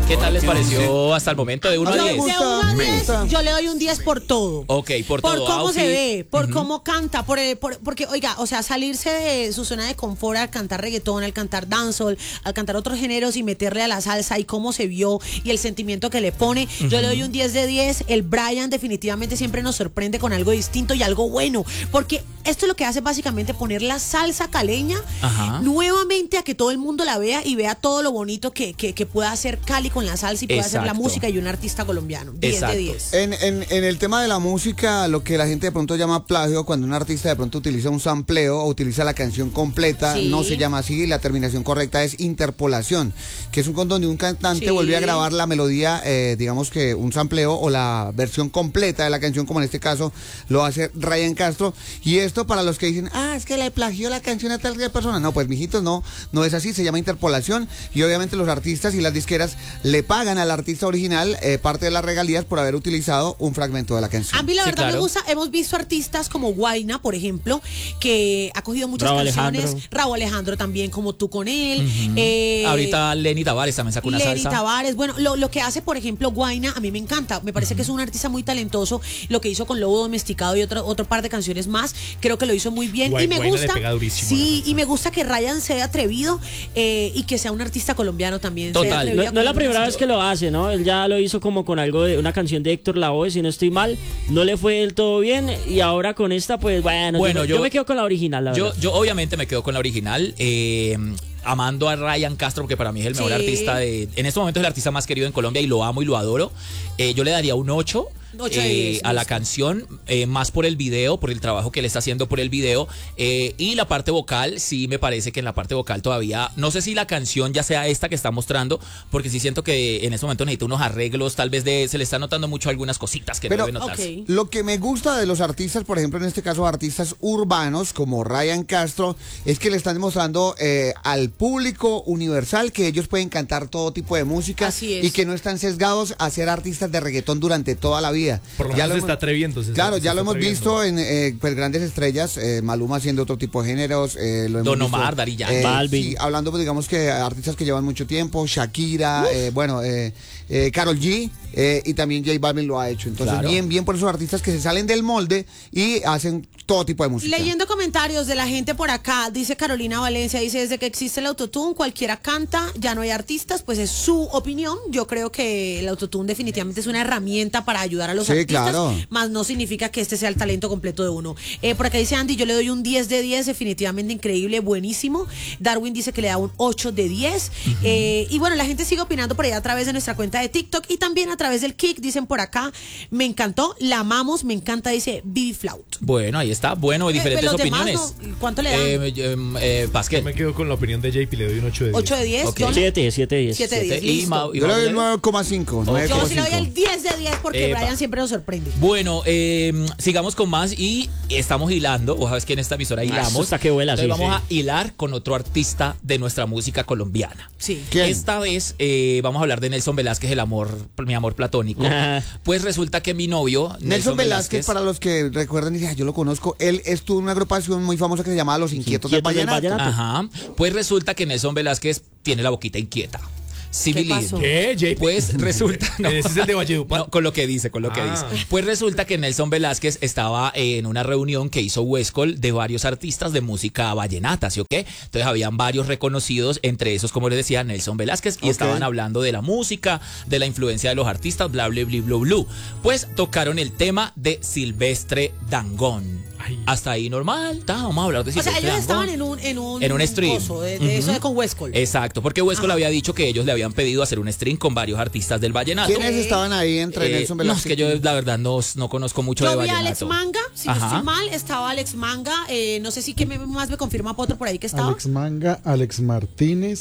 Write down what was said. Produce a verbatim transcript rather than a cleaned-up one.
¿Qué tal les pareció hasta el momento de uno a Yo, de diez? uno a Me diez, gusta. yo le doy un diez por todo. Ok, por Por todo. cómo outfit. se ve, por cómo canta, por, el- por- porque, oiga, o sea, salirse de su zona de confort al cantar reggaetón, al cantar dancehall, al cantar otros géneros y meterle a la salsa y cómo se vio y el sentimiento que le pone, yo le doy un diez de diez. El Brian definitivamente siempre nos sorprende con algo distinto y algo bueno, porque esto es lo que hace básicamente poner la salsa caleña Ajá. nuevamente a que todo el mundo la vea y vea todo lo bonito que, que, que pueda hacer Cali con la salsa y pueda hacer la Exacto. música y un artista colombiano. diez Exacto. de diez. En, en, en el tema de la música, lo que la gente de pronto llama plagio, cuando un artista de pronto utiliza un sampleo o utiliza la canción completa, Sí. no se llama así, la terminación correcta es interpolación, que es un con donde un cantante Sí. vuelve a grabar la melodía, eh, digamos que un sampleo o la versión completa de la canción, como en este caso lo hace Ryan Castro. Y esto para los que dicen, ah, es que le plagió la canción a tal persona. No, pues mijitos, no, no es así, se llama interpolación y obviamente los artistas y las disqueras le pagan al artista original eh, parte de las regalías por haber utilizado un fragmento de la canción. A mí la Sí, verdad claro. me gusta, hemos visto artistas como Guaina, por ejemplo, que ha cogido muchas Rauw canciones, Alejandro. Rauw Alejandro también, como Tú con él, eh, Ahorita Lenny Tavares también sacó una Lenny salsa. Tavares, bueno, lo, lo que hace, por ejemplo, Guaina, a mí me encanta, me parece que es un artista muy talentoso, lo que hizo con Lobo Domesticado y otro, otro par de canciones más, creo que lo hizo muy bien Guay- y me Guaina le gusta, pega durísimo a sí, la y me gusta que Ryan sea atrevido eh, y que sea un artista colombiano también. sea Total. atrevido No, a no es la coger primera una vez que lo hace, ¿no? Él ya lo hizo como con algo de una canción de Héctor Lavoe, si no estoy mal. No le fue del todo bien y ahora con esta, pues bueno, Bueno, yo, me- yo yo- me quedo con la original, la Yo, verdad. yo obviamente me quedo con la original. eh, amando a Ryan Castro, porque para mí es el mejor Sí. artista de. En este momento es el artista más querido en Colombia y lo amo y lo adoro. Eh, yo le daría un ocho. ocho de eh, diez, a la listo. canción, eh, más por el video, por el trabajo que le está haciendo por el video, eh, y la parte vocal, sí me parece que en la parte vocal todavía, no sé si la canción ya sea esta que está mostrando, porque sí siento que en este momento necesita unos arreglos, tal vez de, se le está notando mucho algunas cositas que Pero- no debe notarse. Ok. Lo que me gusta de los artistas, por ejemplo, en este caso artistas urbanos como Ryan Castro, es que le están demostrando eh, al público universal que ellos pueden cantar todo tipo de música Así es. y que no están sesgados a ser artistas de reggaetón durante toda la vida. Por lo Ya menos se hemos- está atreviendo. se Claro, está- ya se lo está hemos visto atreviendo. en eh, pues, grandes estrellas, eh, Maluma haciendo otro tipo de géneros, eh, lo hemos Don visto, Omar, Daddy Yankee. Balvin. sí, hablando pues, digamos que artistas que llevan mucho tiempo, Shakira, eh, bueno, eh, eh, Karol G, eh, y también J Balvin lo ha hecho. Entonces, Claro. bien, bien por esos artistas que se salen del molde y hacen todo tipo de música. Leyendo comentarios de la gente por acá, dice Carolina Valencia, dice, desde que existe el autotune, cualquiera canta, ya no hay artistas, pues es su opinión. Yo creo que el autotune definitivamente es una herramienta para ayudar a los Sí, artistas, claro. más no significa que este sea el talento completo de uno. Eh, por acá dice Andy, yo le doy un diez de diez, definitivamente increíble, buenísimo. Darwin dice que le da un ocho de diez. Eh, y bueno, la gente sigue opinando por allá a través de nuestra cuenta de TikTok y también a través del Kik, dicen por acá, me encantó, la amamos, me encanta, dice Bibi Flaut. Bueno, ahí está. Bueno, Eh, diferentes los demás opiniones. no, ¿cuánto le dan? Eh, eh, eh, Pasquel. Yo me quedo con la opinión de J P, le doy un ocho de diez. ocho de diez. Ok. John, siete, siete, diez. siete de diez. Y listo. Mau- y Yo le doy el Mau- nueve coma cinco. nueve Yo coma sí le doy cinco. el diez de diez porque Epa. Brian siempre nos sorprende. Bueno, eh, sigamos con más y estamos hilando. Vos sabes que en esta emisora hilamos. eso está que vuela, Entonces sí, vamos sí. a hilar con otro artista de nuestra música colombiana. Sí. ¿Quién? Esta vez eh, vamos a hablar de Nelson Velázquez, el amor, mi amor platónico. Ajá. Pues resulta que mi novio, Nelson, Nelson Velázquez, para los que recuerdan y dicen, "Ah, yo lo conozco, él estuvo en una agrupación muy famosa que se llamaba Los Inquietos, del Inquietos del Vallenato. Vallenato. Ajá. Pues resulta que Nelson Velázquez tiene la boquita inquieta. ¿Qué Civil pasó? ¿Qué, J P? Pues resulta. No, Ese es el de Valledupar. No, con lo que dice, con lo que Ah. dice. Pues resulta que Nelson Velázquez estaba en una reunión que hizo Huescol de varios artistas de música vallenata, ¿sí o qué? Entonces habían varios reconocidos, entre esos, como les decía, Nelson Velázquez, y Ok. estaban hablando de la música, de la influencia de los artistas, bla, bla, bla, bla, bla. Pues tocaron el tema de Silvestre Dangond. Ay. Hasta ahí normal, ta, vamos a hablar de O sea, Silvestre ellos estaban Dangond. en un en un, En un stream. coso de, de eso de con Westcol. Exacto, porque Huescol Ajá. había dicho que ellos le habían pedido hacer un stream con varios artistas del vallenato. ¿Quiénes estaban ahí entre Eh, Nelson no, es Velázquez? que yo la verdad no, no conozco mucho de Yo vi a vallenato. Alex Manga, si no Ajá. estoy mal, estaba Alex Manga, eh, no sé si que me- más me confirma Potro por ahí que estaba. Alex Manga, Alex Martínez.